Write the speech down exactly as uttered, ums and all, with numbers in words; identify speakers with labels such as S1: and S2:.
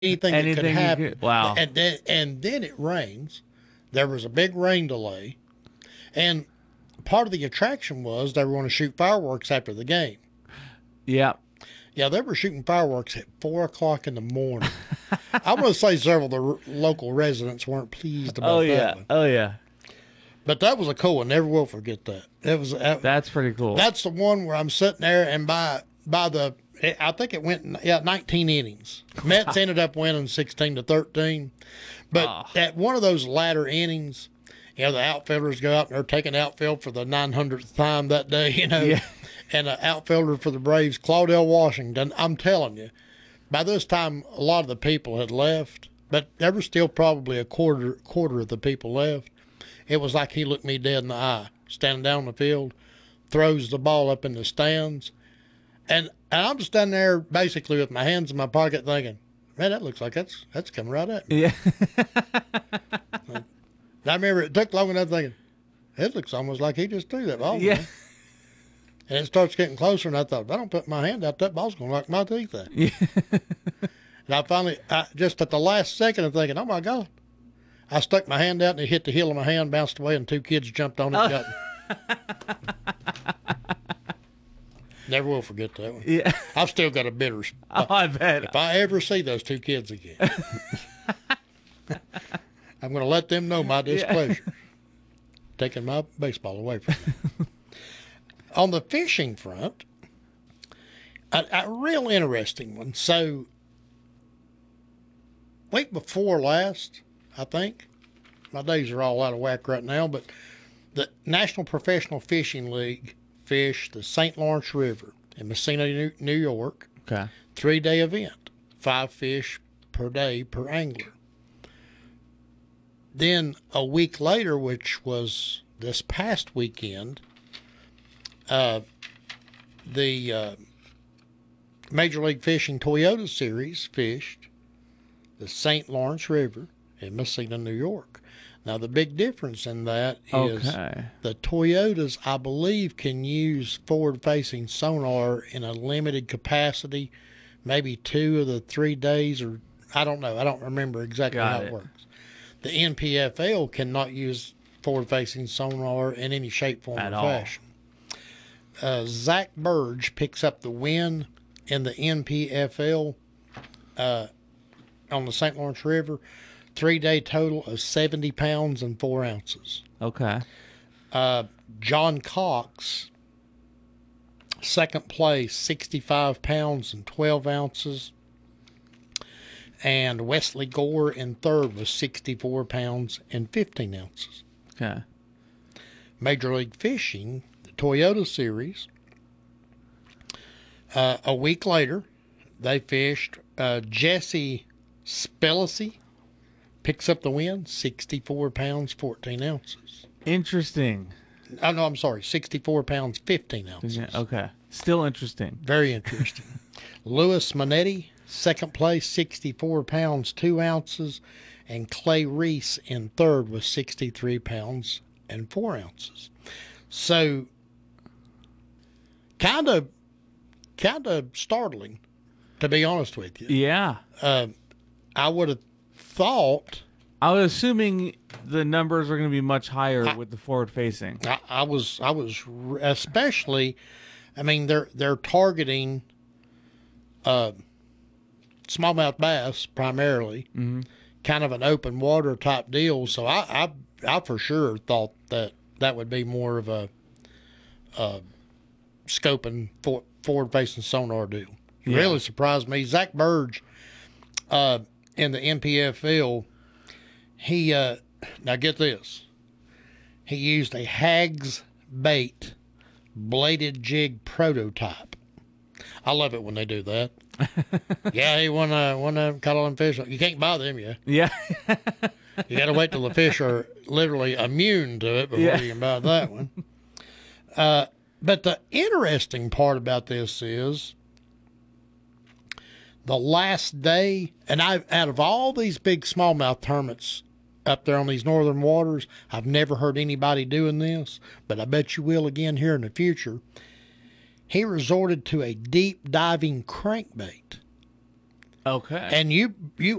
S1: anything, that could
S2: Anything you
S1: happen.
S2: could- wow.
S1: And then and then it rains. There was a big rain delay, and part of the attraction was they were going to shoot fireworks after the game.
S2: Yeah.
S1: Yeah, they were shooting fireworks at four o'clock in the morning. I want to say several of the r- local residents weren't pleased about
S2: Oh
S1: that
S2: yeah.
S1: one.
S2: Oh yeah.
S1: But that was a cool one. Never will forget that. That was that,
S2: That's pretty cool.
S1: that's the one where I'm sitting there, and by by the I think it went yeah nineteen innings. Mets ended up winning sixteen to thirteen. But
S2: Oh.
S1: at one of those latter innings, you know, the outfielders go out and they're taking outfield for the nine hundredth time that day, you know.
S2: Yeah.
S1: And an outfielder for the Braves, Claudell Washington, I'm telling you, by this time, a lot of the people had left, but there was still probably a quarter quarter of the people left. It was like he looked me dead in the eye, standing down the field, throws the ball up in the stands, and, and I'm standing there basically with my hands in my pocket thinking, man, that looks like that's that's coming right at me.
S2: Yeah.
S1: I remember it took long enough thinking, it looks almost like he just threw that ball.
S2: Yeah.
S1: Man. And it starts getting closer, and I thought, if I don't put my hand out, that ball's going to knock my teeth out.
S2: Yeah.
S1: And I finally, I, just at the last second, I'm thinking, oh, my God. I stuck my hand out, and it hit the heel of my hand, bounced away, and two kids jumped on it and got it. Never will forget that one.
S2: Yeah.
S1: I've still got a bitter spot.
S2: Oh, I bet.
S1: If I ever see those two kids again, I'm going to let them know my displeasure. Taking my baseball away from them. On the fishing front, a, a real interesting one. So, week before last, I think, my days are all out of whack right now, but the National Professional Fishing League fished the Saint Lawrence River in Messina, New, New York.
S2: Okay.
S1: Three-day event, five fish per day per angler. Then a week later, which was this past weekend, uh, the uh, Major League Fishing Toyota Series fished the Saint Lawrence River in Messina, New York. Now, the big difference in that is
S2: Okay.
S1: the Toyotas, I believe, can use forward-facing sonar in a limited capacity, maybe two of the three days, or I don't know. I don't remember exactly
S2: Got
S1: how it.
S2: it.
S1: works. The N P F L cannot use forward-facing sonar in any shape, form,
S2: At
S1: or
S2: all.
S1: fashion. Uh, Zach Burge picks up the win in the N P F L uh, on the Saint Lawrence River. Three-day total of seventy pounds and four ounces.
S2: Okay.
S1: Uh, John Cox, second place, sixty-five pounds and twelve ounces. And Wesley Gore in third was sixty-four pounds and fifteen ounces.
S2: Okay.
S1: Major League Fishing, the Toyota Series, uh, a week later, they fished uh, Jesse Spellacy. Picks up the win, sixty-four pounds, fourteen ounces.
S2: Interesting.
S1: Oh, no, I'm sorry, sixty-four pounds, fifteen ounces.
S2: Yeah, okay. Still interesting.
S1: Very interesting. Louis Manetti, second place, sixty-four pounds, two ounces. And Clay Reese in third with sixty-three pounds and four ounces. So, kind of, kind of startling, to be honest with you.
S2: Yeah.
S1: Uh, I would have thought...
S2: I was assuming the numbers are going to be much higher
S1: I-
S2: with the forward facing.
S1: I, I was, I was, especially, I mean, they're they're targeting uh, smallmouth bass primarily,
S2: Mm-hmm.
S1: kind of an open water type deal. So I, I, I for sure thought that that would be more of a, a scoping for, forward facing sonar deal. It
S2: Yeah.
S1: really surprised me. Zach Burge, uh, in the N P F L, he uh, now get this. He used a Hags bait bladed jig prototype. I love it when they do that. Yeah, he won uh, one of them caught on fish. You can't buy them yet.
S2: Yeah.
S1: You got to wait till the fish are literally immune to it before
S2: Yeah.
S1: you can buy that one. Uh, but the interesting part about this is the last day, and I out of all these big smallmouth tournaments up there on these northern waters, I've never heard anybody doing this, but I bet you will again here in the future. He resorted to a deep diving crankbait
S2: Okay.
S1: And you you